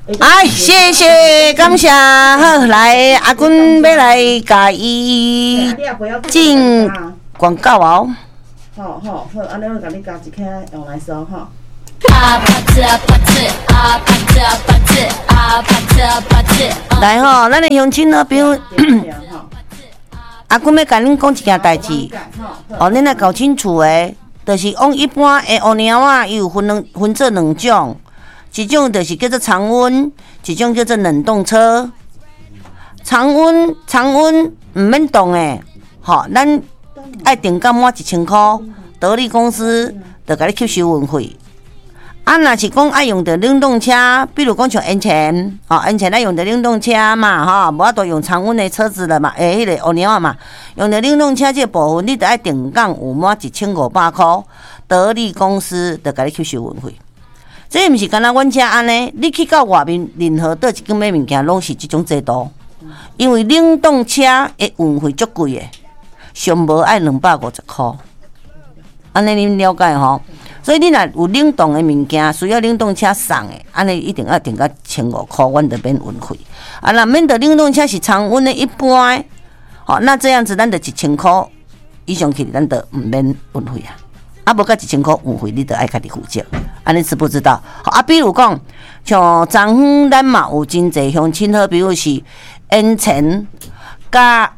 哎，谢谢，感谢。好，来，阿君要来甲伊进广告哦。 好，安尼我甲你加一颗用来收哈。 来吼，咱的乡亲呢，比如阿君要甲恁讲一件代志，哦，恁来搞清楚诶，就是往一般的乌猫啊，伊有分做两种，一种就是叫做常温，一种叫做冷冻车。常温毋免动诶，吼，咱爱订到满1000块，得力公司就甲你吸收运费。啊，若是讲爱用着冷冻车，比如讲像烟前，烟前咱用着冷冻车嘛，无法度用常温的车子了嘛，迄个乌猫嘛，用着冷冻车这部分，你得爱定岗有满1500块，得力公司就甲你吸收运费。这毋是干那阮遮安尼，你去到外面任何倒一间买物件，拢是即种制度。因为冷冻车的运费足贵的，上无爱250块，安尼恁了解吼？所以你若有冷冻的物件，需要冷冻车送的，安尼一定要定到1500块，阮就免运费。啊，若免得冷冻车是常温的一般的，那这样子咱就1000块以上去，咱就毋免运费啊。啊，无到1000块运费，你就爱家己负责。安尼知不知道？啊，比如讲，像彰远咱嘛有真侪乡亲好，比如是烟尘甲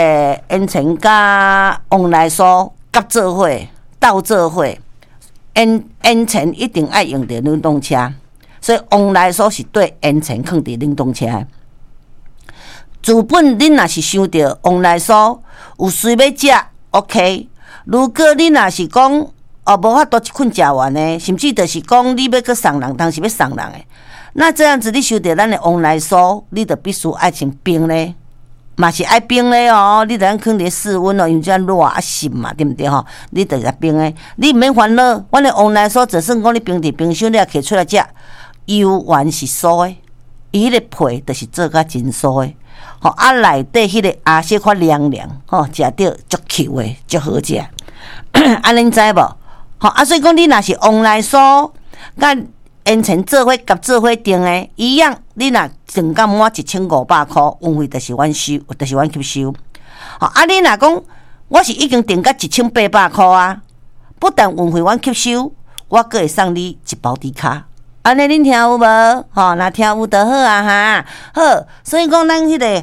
往来所夹做伙、斗做伙。烟尘一定爱用着冷冻车，所以往来所是对烟尘放伫冷冻车。自本恁若是想着往来所有需要食 ，OK。如果你若是讲无法度一捆食完呢，甚至就是讲你要去送人，当时要送人的，那这样子你想着咱的往来所，你就必须爱穿冰咧。嘛是爱冰的哦，你得放伫室温哦，因为这热啊湿嘛，对不对吼？你得要冰的，你毋免烦恼。阮的往来所，就算讲你冰伫冰箱，你也摕出来食，油丸是酥的，伊迄个皮就是做甲真酥的，吼啊内底迄个阿小块凉凉，吼食着足 Q 的，足好食。安恁知无？吼啊，所以讲你若是往来所，甲烟尘做伙甲做伙订的一样，你若订到满1500块，运费就是阮收，就是阮吸收。啊，你若讲我是已经订到1800块啊，不但运费阮吸收，我阁会送你一包猪卡。安尼恁听有无？若听有就好啊哈。好，所以讲咱迄个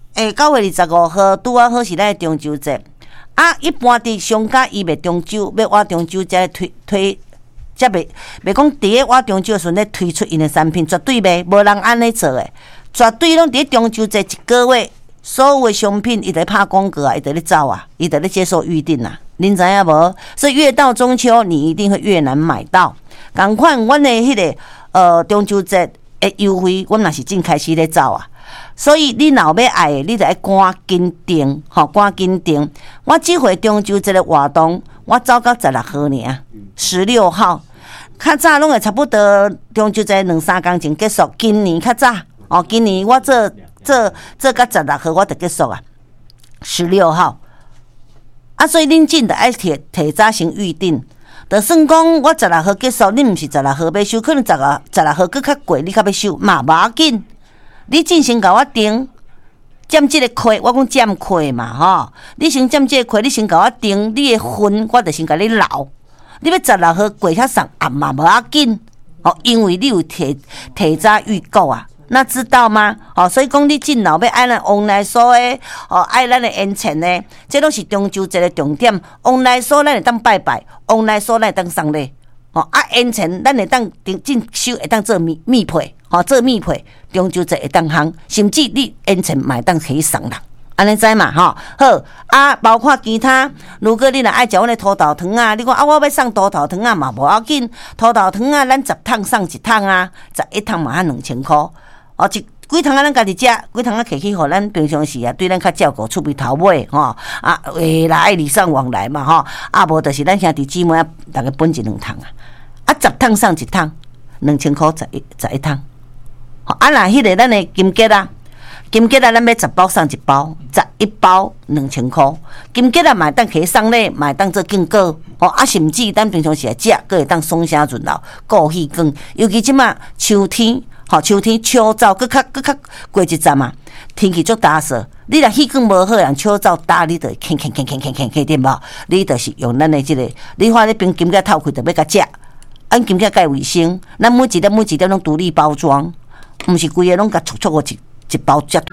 9月25号拄啊好是咱的中秋节啊，一般伫商家伊袂中秋，要活中秋才推。则袂讲伫咧活中秋的时阵咧推出因的产品，绝对袂无人安尼做诶，绝对拢伫咧中秋节1个月，所有的商品伊在拍广告啊，伊在咧走啊，伊在咧接受预定啊，恁知影无？所以越到中秋，你一定会越难买到。同款，阮的迄个中秋节的优惠，阮若是正开始咧走啊。所以你若要爱的，你就要赶紧订，赶紧订。我即回中秋节的活动，我走到16号尔，16号。较早拢会差不多中秋节2-3天前结束，今年较早今年我做到16号我就结束啊，16号。啊，所以恁真的爱提早先预定。就算讲我16号结束，恁毋是16号要收，可能16号搁较过，你较要收嘛，无要紧。你真先甲我订，占即个亏，我讲占亏嘛吼。你先占即个亏，你先甲我订，你的分我就先甲你留。你要16号过遐送啊嘛无要紧，因为你有提早预购啊，那知道吗？所以讲你进老要爱咱往来所的，爱咱的烟尘的，这拢是中秋节的重点。往来所咱会当拜拜，往来所咱会当送礼，烟尘咱会当进收，会当做蜜配，做蜜配，中秋节会当行，甚至你烟尘嘛会当可以送人。安尼知嘛好啊，包括其他，如果你若爱食阮的土豆糖啊，你讲啊，我要送土豆糖啊嘛，无要紧，土豆糖啊，咱10桶送1桶啊，11桶嘛2000块，几桶啊，咱家己食，几桶啊，摕去互咱平常时啊，对咱较照顾，厝边头尾啊，未来爱礼尚往来嘛啊，无就是咱兄弟姊妹啊，大家分1-2桶啊，10桶送1桶，2000块11桶，啊，若迄个咱的金桔啊。金桔啊，咱要10包送1包，11包2000块。金桔啊，嘛当可以送礼，嘛当做敬果，啊，甚至咱平常时来食，佫会当爽声润流，顾气光。尤其即马秋天， 秋天秋燥，搁较过一站嘛，天气足干燥。你若气管无好，人秋燥打你就咳对无？你就是用咱的即个，你看你冰金甲透开，就要甲食。按金甲介卫生，咱每一粒拢独立包装，毋是规个拢甲戳个一包遮大